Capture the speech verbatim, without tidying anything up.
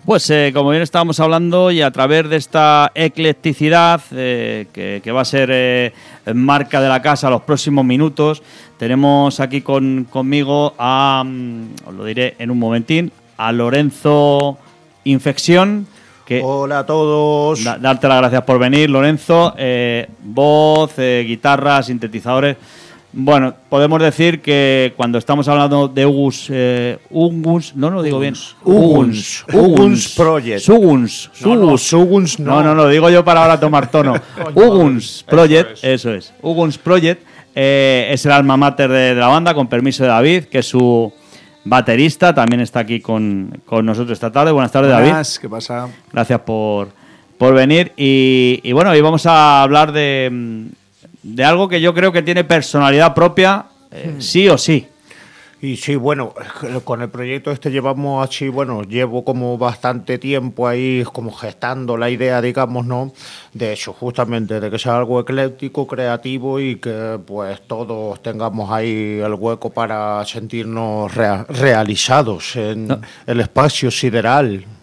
Pues eh, como bien estábamos hablando, y a través de esta eclecticidad eh, que, que va a ser eh, marca de la casa los próximos minutos, tenemos aquí con, conmigo a, um, os lo diré en un momentín, a Lorenzo Infección. Que Hola a todos. Da, darte las gracias por venir, Lorenzo. Eh, voz, eh, guitarra, sintetizadores. Bueno, podemos decir que cuando estamos hablando de Ugus, eh, Ugus, no lo digo bien. Uguns. Uguns Project. Suguns. No, no, Suguns no. No, no, no, lo digo yo para ahora tomar tono. Uguns Project, eso es. Uguns Project eh, es el alma mater de, de la banda, con permiso de David, que es su baterista, también está aquí con, con nosotros esta tarde. Buenas tardes, Buenas, David. ¿qué pasa? Gracias por, por venir. Y, y bueno, hoy vamos a hablar de, de algo que yo creo que tiene personalidad propia, eh, hmm. sí o sí. Y sí, bueno, con el proyecto este llevamos así, bueno, llevo como bastante tiempo ahí como gestando la idea, digamos, ¿no? De hecho, justamente de que sea algo ecléctico, creativo y que pues todos tengamos ahí el hueco para sentirnos rea- realizados en no. el espacio sideral.